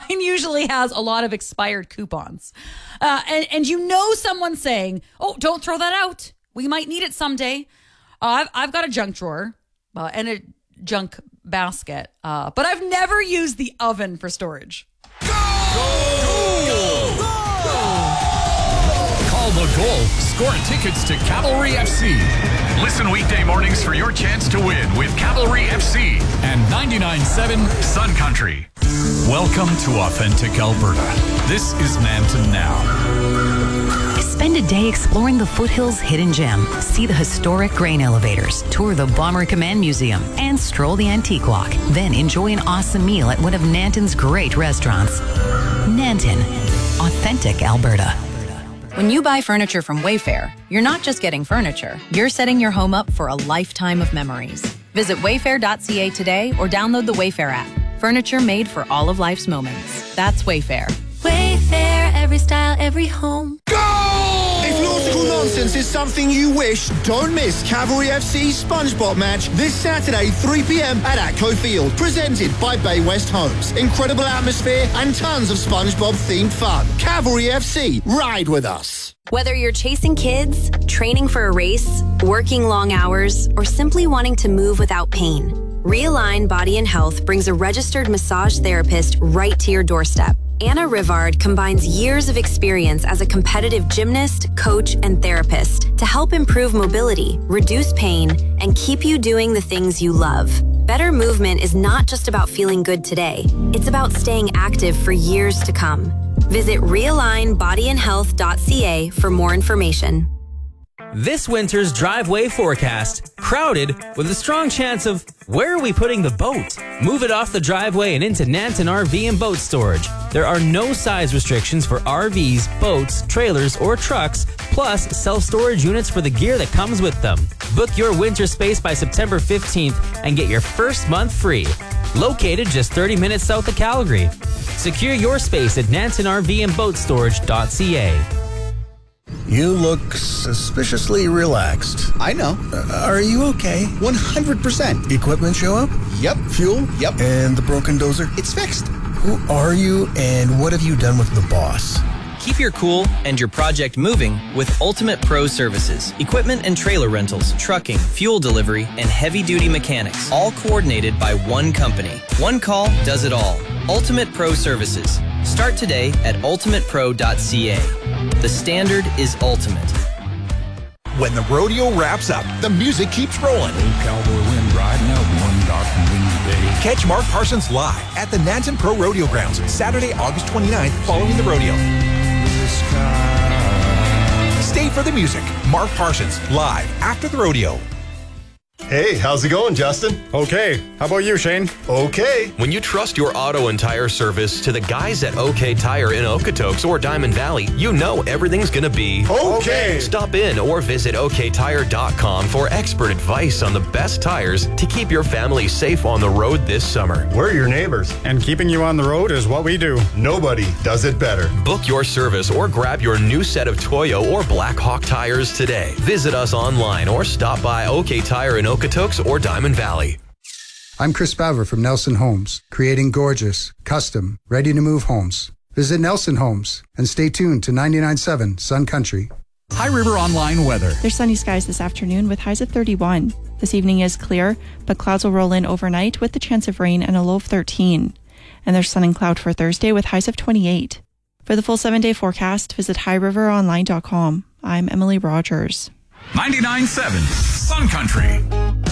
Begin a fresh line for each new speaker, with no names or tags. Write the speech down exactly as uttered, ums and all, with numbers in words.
Mine usually has a lot of expired coupons. Uh, and, and you know someone's saying, oh, don't throw that out. We might need it someday. Uh, I've, I've got a junk drawer uh, and a junk basket, uh, but I've never used the oven for storage.
Go! Go! Go! Go! Call the goal. Score tickets to Cavalry F C. Listen weekday mornings for your chance to win with Cavalry F C and ninety-nine point seven Sun Country. Welcome to authentic Alberta. This is Nanton Now.
Spend a day exploring the foothills' hidden gem. See the historic grain elevators, tour the Bomber Command Museum, and stroll the Antique Walk. Then enjoy an awesome meal at one of Nanton's great restaurants. Nanton, authentic Alberta.
When you buy furniture from Wayfair, you're not just getting furniture, you're setting your home up for a lifetime of memories. Visit wayfair dot c a today or download the Wayfair app. Furniture made for all of life's moments. That's Wayfair.
Wayfair, every style, every home.
Go! If nautical nonsense is something you wish, don't miss Cavalry F C's SpongeBob match this Saturday, three p.m. at Atco Field. Presented by Bay West Homes. Incredible atmosphere and tons of SpongeBob-themed fun. Cavalry F C, ride with us.
Whether you're chasing kids, training for a race, working long hours, or simply wanting to move without pain, Realign Body and Health brings a registered massage therapist right to your doorstep. Anna Rivard combines years of experience as a competitive gymnast, coach, and therapist to help improve mobility, reduce pain, and keep you doing the things you love. Better movement is not just about feeling good today. It's about staying active for years to come. Visit realign body and health dot c a for more information.
This winter's driveway forecast, crowded with a strong chance of where are we putting the boat? Move it off the driveway and into Nanton R V and Boat Storage. There are no size restrictions for R Vs, boats, trailers, or trucks, plus self-storage units for the gear that comes with them. Book your winter space by September fifteenth and get your first month free. Located just thirty minutes south of Calgary. Secure your space at Nanton R V and Boat Storage dot c a.
You look suspiciously relaxed.
I know.
Uh, are you okay?
one hundred percent.
Equipment show up?
Yep.
Fuel?
Yep.
And the broken dozer?
It's fixed.
Who are you and what have you done with the boss?
Keep your cool and your project moving with Ultimate Pro Services. Equipment and trailer rentals, trucking, fuel delivery, and heavy-duty mechanics. All coordinated by one company. One call does it all. Ultimate Pro Services. Start today at ultimate pro dot c a. The standard is ultimate.
When the rodeo wraps up, the music keeps rolling.
Old cowboy wind riding out one dark and windy day.
Catch Mark Parsons live at the Nanton Pro Rodeo Grounds, Saturday, August twenty-ninth, following the rodeo. Stay for the music. Mark Parsons, live after the rodeo.
Hey, how's it going, Justin?
Okay. How about you, Shane?
Okay.
When you trust your auto and tire service to the guys at OK Tire in Okotoks or Diamond Valley, you know everything's going to be
okay.
Stop in or visit O K tire dot com for expert advice on the best tires to keep your family safe on the road this summer.
We're your neighbors.
And keeping you on the road is what we do.
Nobody does it better.
Book your service or grab your new set of Toyo or Black Hawk tires today. Visit us online or stop by OK Tire in Okotoks or Diamond Valley.
I'm Chris Baver from Nelson Homes, creating gorgeous, custom, ready-to-move homes. Visit Nelson Homes and stay tuned to ninety-nine point seven Sun Country.
High River Online weather.
There's sunny skies this afternoon with highs of thirty-one. This evening is clear, but clouds will roll in overnight with the chance of rain and a low of thirteen. And there's sun and cloud for Thursday with highs of twenty-eight. For the full seven-day forecast, visit high river online dot com. I'm Emily Rogers.
ninety-nine point seven Sun Country.